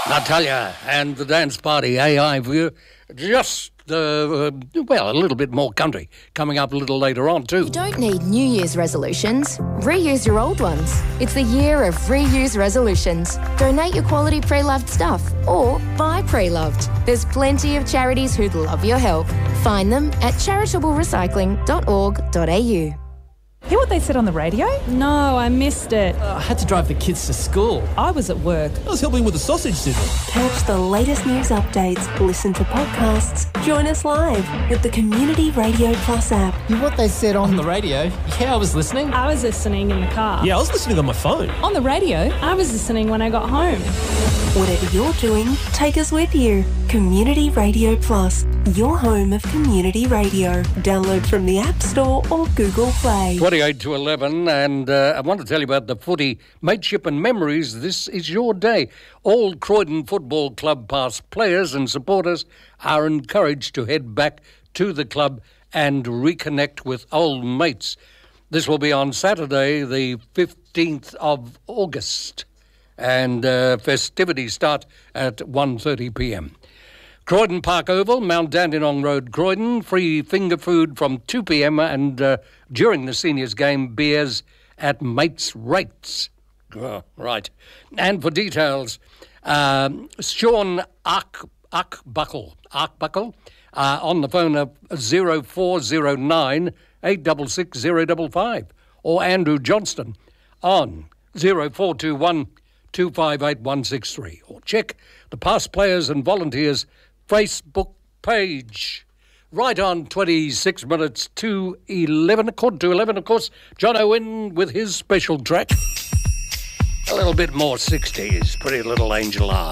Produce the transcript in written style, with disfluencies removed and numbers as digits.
Natalia and the dance party AI View. Just, a little bit more country coming up a little later on too. You don't need New Year's resolutions. Reuse your old ones. It's the year of reuse resolutions. Donate your quality pre-loved stuff or buy pre-loved. There's plenty of charities who'd love your help. Find them at charitablerecycling.org.au. Hear what they said on the radio? No, I missed it. I had to drive the kids to school. I was at work. I was helping with the sausage sizzle. Catch the latest news updates, listen to podcasts, join us live with the Community Radio Plus app. Hear what they said on the radio? Yeah, I was listening. I was listening in the car. Yeah, I was listening on my phone. On the radio? I was listening when I got home. Whatever you're doing, take us with you. Community Radio Plus, your home of community radio. Download from the App Store or Google Play. 28 to 11, and I want to tell you about the footy mateship and memories. This is your day. All Croydon Football Club past players and supporters are encouraged to head back to the club and reconnect with old mates. This will be on Saturday, the 15th of August, and festivities start at 1:30 p.m. Croydon Park Oval, Mount Dandenong Road, Croydon. Free finger food from 2 p.m. and during the seniors game, beers at mates' rates. Oh, right. And for details, Sean Arkbuckle on the phone of 0409 866 055, or Andrew Johnston on 0421 258 163, or check the past players and volunteers Facebook page. Right on 26 minutes to 11, quarter to 11, of course, John Owen with his special track. A little bit more 60s, Pretty Little Angel R.